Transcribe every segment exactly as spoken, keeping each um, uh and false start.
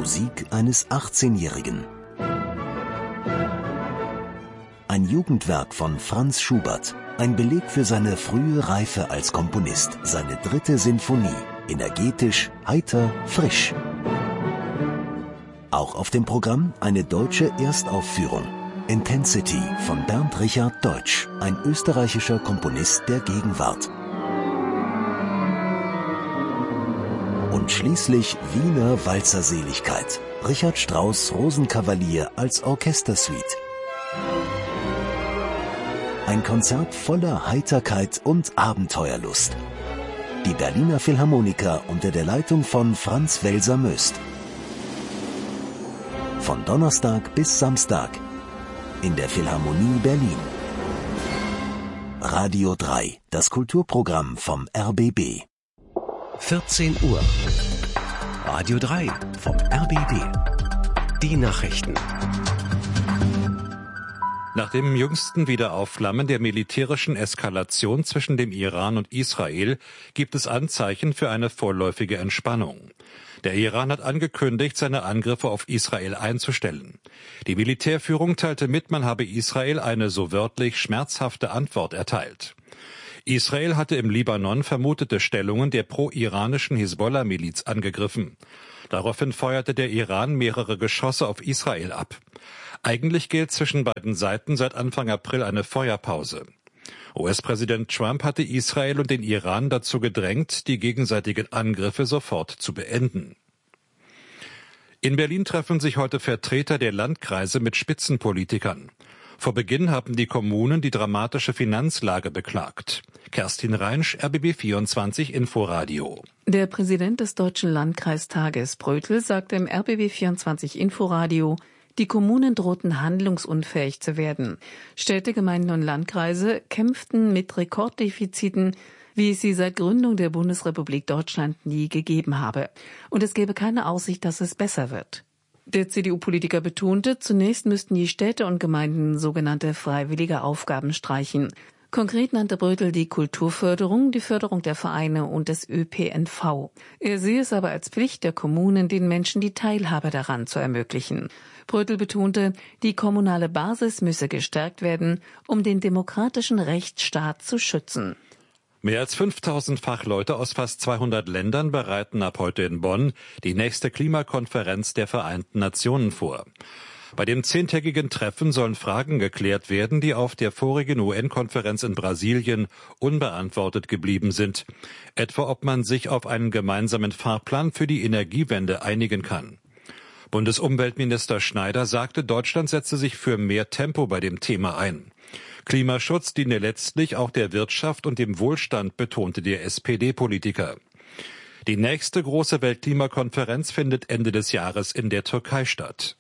Musik eines achtzehnjährigen. Ein Jugendwerk von Franz Schubert, ein Beleg für seine frühe Reife als Komponist, seine dritte Sinfonie, energetisch, heiter, frisch. Auch auf dem Programm eine deutsche Erstaufführung. Intensity von Bernd Richard Deutsch, ein österreichischer Komponist der Gegenwart. Und schließlich Wiener Walzerseligkeit. Richard Strauss Rosenkavalier als Orchestersuite. Ein Konzert voller Heiterkeit und Abenteuerlust. Die Berliner Philharmoniker unter der Leitung von Franz Welser-Möst. Von Donnerstag bis Samstag in der Philharmonie Berlin. Radio drei, das Kulturprogramm vom R B B. vierzehn Uhr. Radio drei vom R B B. Die Nachrichten. Nach dem jüngsten Wiederaufflammen der militärischen Eskalation zwischen dem Iran und Israel gibt es Anzeichen für eine vorläufige Entspannung. Der Iran hat angekündigt, seine Angriffe auf Israel einzustellen. Die Militärführung teilte mit, man habe Israel eine so wörtlich schmerzhafte Antwort erteilt. Israel hatte im Libanon vermutete Stellungen der pro-iranischen Hisbollah-Miliz angegriffen. Daraufhin feuerte der Iran mehrere Geschosse auf Israel ab. Eigentlich gilt zwischen beiden Seiten seit Anfang April eine Feuerpause. U S-Präsident Trump hatte Israel und den Iran dazu gedrängt, die gegenseitigen Angriffe sofort zu beenden. In Berlin treffen sich heute Vertreter der Landkreise mit Spitzenpolitikern. Vor Beginn haben die Kommunen die dramatische Finanzlage beklagt. Kerstin Reinsch, R B B vierundzwanzig Inforadio. Der Präsident des Deutschen Landkreistages Brötel sagte im R B B vierundzwanzig Inforadio, die Kommunen drohten handlungsunfähig zu werden. Städte, Gemeinden und Landkreise kämpften mit Rekorddefiziten, wie es sie seit Gründung der Bundesrepublik Deutschland nie gegeben habe. Und es gäbe keine Aussicht, dass es besser wird. Der C D U-Politiker betonte, zunächst müssten die Städte und Gemeinden sogenannte freiwillige Aufgaben streichen. Konkret nannte Brötel die Kulturförderung, die Förderung der Vereine und des Ö P N V. Er sehe es aber als Pflicht der Kommunen, den Menschen die Teilhabe daran zu ermöglichen. Brötel betonte, die kommunale Basis müsse gestärkt werden, um den demokratischen Rechtsstaat zu schützen. Mehr als fünftausend Fachleute aus fast zweihundert Ländern bereiten ab heute in Bonn die nächste Klimakonferenz der Vereinten Nationen vor. Bei dem zehntägigen Treffen sollen Fragen geklärt werden, die auf der vorigen U N-Konferenz in Brasilien unbeantwortet geblieben sind. Etwa, ob man sich auf einen gemeinsamen Fahrplan für die Energiewende einigen kann. Bundesumweltminister Schneider sagte, Deutschland setze sich für mehr Tempo bei dem Thema ein. Klimaschutz diene letztlich auch der Wirtschaft und dem Wohlstand, betonte der S P D-Politiker. Die nächste große Weltklimakonferenz findet Ende des Jahres in der Türkei statt.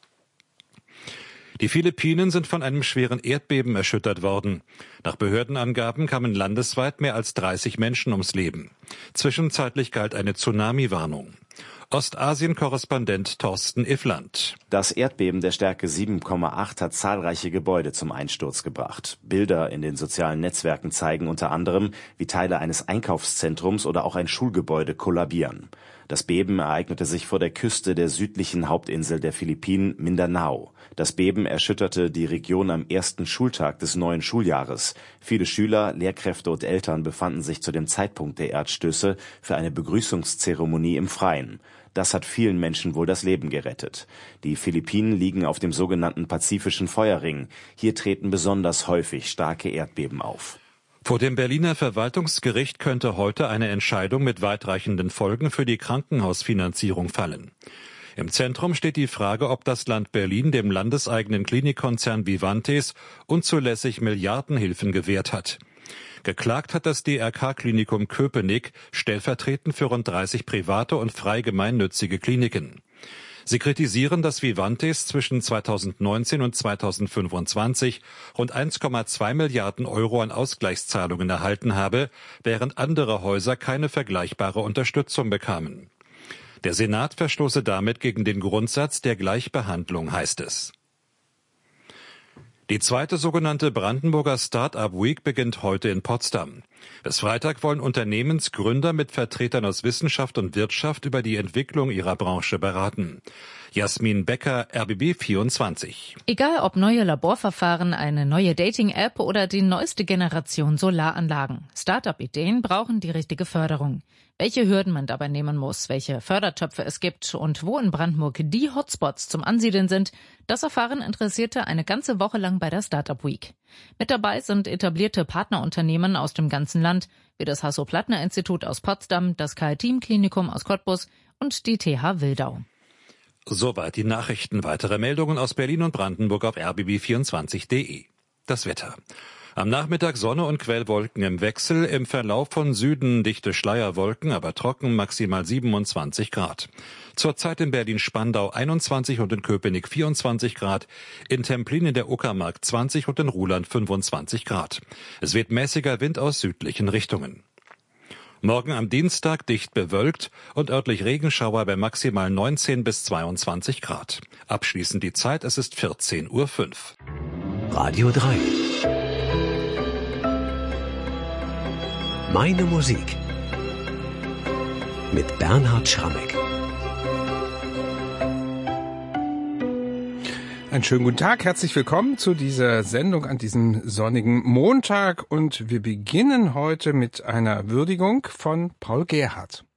Die Philippinen sind von einem schweren Erdbeben erschüttert worden. Nach Behördenangaben kamen landesweit mehr als dreißig Menschen ums Leben. Zwischenzeitlich galt eine Tsunami-Warnung. Ostasien-Korrespondent Thorsten Iffland. Das Erdbeben der Stärke sieben Komma acht hat zahlreiche Gebäude zum Einsturz gebracht. Bilder in den sozialen Netzwerken zeigen unter anderem, wie Teile eines Einkaufszentrums oder auch ein Schulgebäude kollabieren. Das Beben ereignete sich vor der Küste der südlichen Hauptinsel der Philippinen, Mindanao. Das Beben erschütterte die Region am ersten Schultag des neuen Schuljahres. Viele Schüler, Lehrkräfte und Eltern befanden sich zu dem Zeitpunkt der Erdstöße für eine Begrüßungszeremonie im Freien. Das hat vielen Menschen wohl das Leben gerettet. Die Philippinen liegen auf dem sogenannten Pazifischen Feuerring. Hier treten besonders häufig starke Erdbeben auf. Vor dem Berliner Verwaltungsgericht könnte heute eine Entscheidung mit weitreichenden Folgen für die Krankenhausfinanzierung fallen. Im Zentrum steht die Frage, ob das Land Berlin dem landeseigenen Klinikkonzern Vivantes unzulässig Milliardenhilfen gewährt hat. Geklagt hat das D R K-Klinikum Köpenick, stellvertretend für rund dreißig private und frei gemeinnützige Kliniken. Sie kritisieren, dass Vivantes zwischen zweitausendneunzehn und zweitausendfünfundzwanzig rund eins Komma zwei Milliarden Euro an Ausgleichszahlungen erhalten habe, während andere Häuser keine vergleichbare Unterstützung bekamen. Der Senat verstoße damit gegen den Grundsatz der Gleichbehandlung, heißt es. Die zweite sogenannte Brandenburger Start-up Week beginnt heute in Potsdam. Bis Freitag wollen Unternehmensgründer mit Vertretern aus Wissenschaft und Wirtschaft über die Entwicklung ihrer Branche beraten. Jasmin Becker, R B B vierundzwanzig. Egal ob neue Laborverfahren, eine neue Dating-App oder die neueste Generation Solaranlagen. Start-up-Ideen brauchen die richtige Förderung. Welche Hürden man dabei nehmen muss, welche Fördertöpfe es gibt und wo in Brandenburg die Hotspots zum Ansiedeln sind, das erfahren Interessierte eine ganze Woche lang bei der Startup Week. Mit dabei sind etablierte Partnerunternehmen aus dem ganzen Land, wie das Hasso-Plattner-Institut aus Potsdam, das K I-Team-Klinikum aus Cottbus und die T H Wildau. Soweit die Nachrichten. Weitere Meldungen aus Berlin und Brandenburg auf r b b vierundzwanzig punkt de. Das Wetter. Am Nachmittag Sonne und Quellwolken im Wechsel, im Verlauf von Süden dichte Schleierwolken, aber trocken, maximal siebenundzwanzig Grad. Zurzeit in Berlin-Spandau einundzwanzig und in Köpenick vierundzwanzig Grad, in Templin in der Uckermark zwanzig und in Ruhland fünfundzwanzig Grad. Es weht mäßiger Wind aus südlichen Richtungen. Morgen am Dienstag dicht bewölkt und örtlich Regenschauer bei maximal neunzehn bis zweiundzwanzig Grad. Abschließend die Zeit, es ist vierzehn Uhr fünf. Radio drei. Meine Musik. Mit Bernhard Schrammeck. Einen schönen guten Tag, herzlich willkommen zu dieser Sendung an diesem sonnigen Montag und wir beginnen heute mit einer Würdigung von Paul Gerhardt.